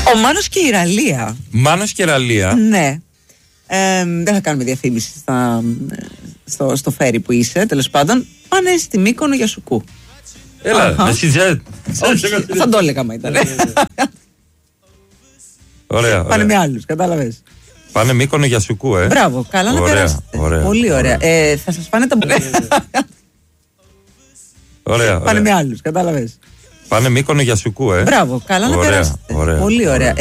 Ο Μάνος και η Ραλία. Μάνος και Ραλία. Ναι. Δεν θα κάνουμε διαφήμιση στο φέρι που είσαι, τέλος πάντων. Πάνε στη Μύκονο για σουκού. Έλα, εσύ θα το έλεγα μα ήταν. Ωραία. Πάνε με άλλους, κατάλαβες. Πάνε Μύκονο για σουκού, Μπράβο, καλά να περάσετε. Πολύ ωραία. Θα σας φάνε τα Ωραία. Πάνε με άλλους, κατάλαβες. Πάνε Μύκονο για σουκού, Μπράβο, καλά να περάσετε. Πολύ ωραία.